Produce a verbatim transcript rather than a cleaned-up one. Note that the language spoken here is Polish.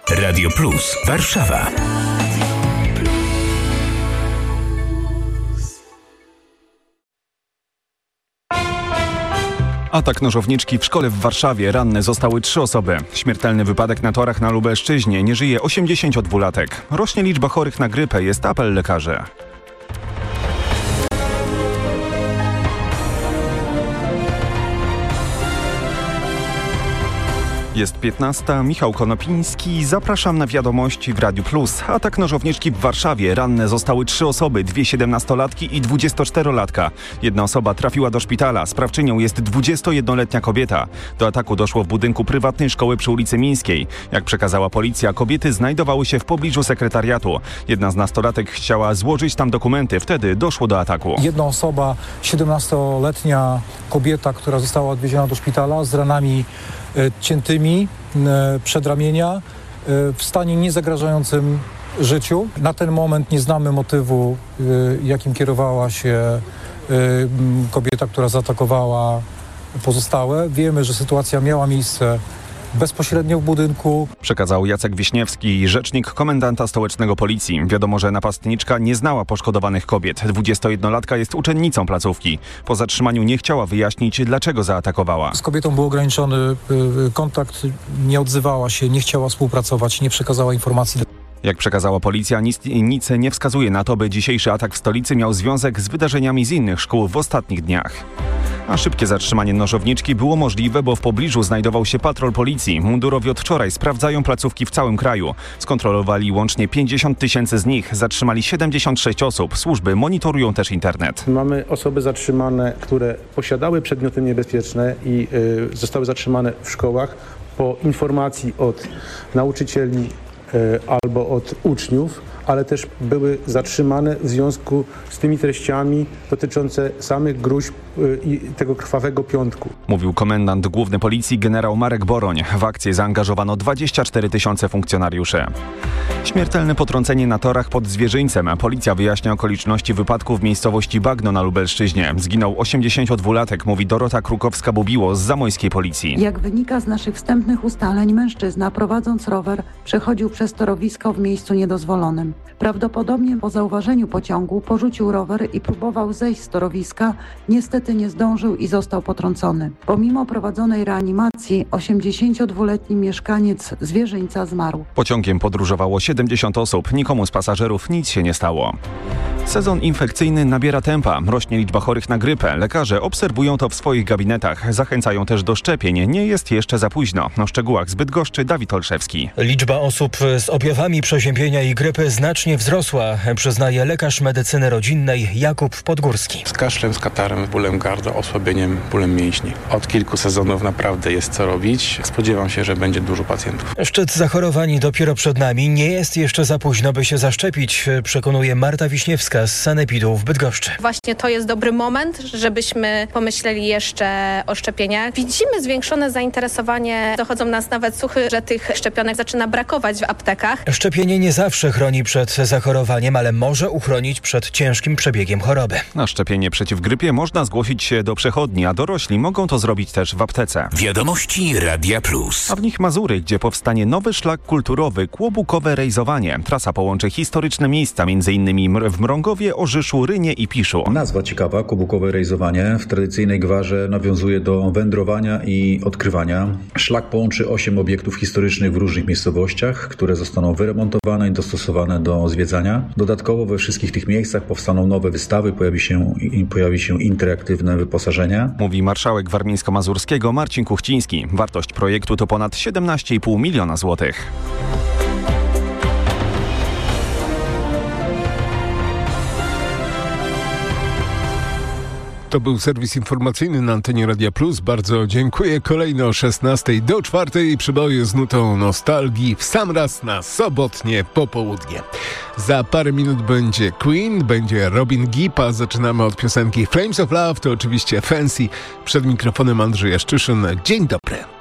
Radio Plus Warszawa. Atak nożowniczki w szkole w Warszawie. Ranne zostały trzy osoby. Śmiertelny wypadek na torach na Lubelszczyźnie. Nie żyje osiemdziesięciodwulatek. Rośnie liczba chorych na grypę. Jest apel lekarzy. Jest piętnasta. Michał Konopiński. Zapraszam na wiadomości w Radiu Plus. Atak nożowniczki w Warszawie. Ranne zostały trzy osoby, dwie siedemnastolatki i dwudziestoczterolatka. Jedna osoba trafiła do szpitala. Sprawczynią jest dwudziestojednoletnia kobieta. Do ataku doszło w budynku prywatnej szkoły przy ulicy Mińskiej. Jak przekazała policja, kobiety znajdowały się w pobliżu sekretariatu. Jedna z nastolatek chciała złożyć tam dokumenty. Wtedy doszło do ataku. Jedna osoba, siedemnastoletnia kobieta, która została odwieziona do szpitala z ranami ciętymi przedramienia w stanie niezagrażającym życiu. Na ten moment nie znamy motywu, jakim kierowała się kobieta, która zaatakowała pozostałe. Wiemy, że sytuacja miała miejsce bezpośrednio w budynku. Przekazał Jacek Wiśniewski, rzecznik komendanta stołecznego policji. Wiadomo, że napastniczka nie znała poszkodowanych kobiet. dwudziestojednolatka jest uczennicą placówki. Po zatrzymaniu nie chciała wyjaśnić, dlaczego zaatakowała. Z kobietą był ograniczony kontakt, nie odzywała się, nie chciała współpracować, nie przekazała informacji. Jak przekazała policja, nic, nic nie wskazuje na to, by dzisiejszy atak w stolicy miał związek z wydarzeniami z innych szkół w ostatnich dniach. A szybkie zatrzymanie nożowniczki było możliwe, bo w pobliżu znajdował się patrol policji. Mundurowi od wczoraj sprawdzają placówki w całym kraju. Skontrolowali łącznie pięćdziesiąt tysięcy z nich. Zatrzymali siedemdziesiąt sześć osób. Służby monitorują też internet. Mamy osoby zatrzymane, które posiadały przedmioty niebezpieczne i y, zostały zatrzymane w szkołach po informacji od nauczycieli y, albo od uczniów, ale też były zatrzymane w związku z tymi treściami dotyczące samych gróźb i tego krwawego piątku. Mówił komendant główny policji generał Marek Boroń. W akcję zaangażowano dwadzieścia cztery tysiące funkcjonariuszy. Śmiertelne potrącenie na torach pod Zwierzyńcem. Policja wyjaśnia okoliczności wypadku w miejscowości Bagno na Lubelszczyźnie. Zginął osiemdziesięciodwulatek, mówi Dorota Krukowska-Bubiło z zamojskiej policji. Jak wynika z naszych wstępnych ustaleń, mężczyzna prowadząc rower przechodził przez torowisko w miejscu niedozwolonym. Prawdopodobnie po zauważeniu pociągu porzucił rower i próbował zejść z torowiska. Niestety nie zdążył i został potrącony. Pomimo prowadzonej reanimacji osiemdziesięciodwuletni mieszkaniec Zwierzyńca zmarł. Pociągiem podróżowało siedemdziesiąt osób. Nikomu z pasażerów nic się nie stało. Sezon infekcyjny nabiera tempa. Rośnie liczba chorych na grypę. Lekarze obserwują to w swoich gabinetach. Zachęcają też do szczepień. Nie jest jeszcze za późno. O szczegółach z Bydgoszczy Dawid Olszewski. Liczba osób z objawami przeziębienia i grypy znacznie wzrosła, przyznaje lekarz medycyny rodzinnej Jakub Podgórski. Z kaszlem, z katarem, bólem gardła, osłabieniem, bólem mięśni. Od kilku sezonów naprawdę jest co robić. Spodziewam się, że będzie dużo pacjentów. Szczyt zachorowań dopiero przed nami. Nie jest jeszcze za późno, by się zaszczepić, przekonuje Marta Wiśniewska z Sanepidu w Bydgoszczy. Właśnie to jest dobry moment, żebyśmy pomyśleli jeszcze o szczepieniach. Widzimy zwiększone zainteresowanie. Dochodzą nas nawet słuchy, że tych szczepionek zaczyna brakować w aptekach. Szczepienie nie zawsze chroni przed zachorowaniem, ale może uchronić przed ciężkim przebiegiem choroby. Na szczepienie przeciw grypie można zgłosić się do przechodni, a dorośli mogą to zrobić też w aptece. Wiadomości Radia Plus. A w nich Mazury, gdzie powstanie nowy szlak kulturowy Kłobukowe Rejzowanie. Trasa połączy historyczne miejsca, m.in. w Mrągowie, Orzyszu, Rynie i Piszu. Nazwa ciekawa, Kłobukowe Rejzowanie, w tradycyjnej gwarze nawiązuje do wędrowania i odkrywania. Szlak połączy osiem obiektów historycznych w różnych miejscowościach, które zostaną wyremontowane i dostosowane do zwiedzania. Dodatkowo we wszystkich tych miejscach powstaną nowe wystawy, pojawi się, pojawi się interaktywne wyposażenie. Mówi marszałek warmińsko-mazurskiego Marcin Kuchciński. Wartość projektu to ponad siedemnaście i pół miliona złotych. To był serwis informacyjny na antenie Radia Plus. Bardzo dziękuję. Kolejno o szesnastej do czwartej przyboje z nutą nostalgii w sam raz na sobotnie popołudnie. Za parę minut będzie Queen, będzie Robin Gibb, a zaczynamy od piosenki Flames of Love, to oczywiście Fancy. Przed mikrofonem Andrzej Jaszczyszyn. Dzień dobry.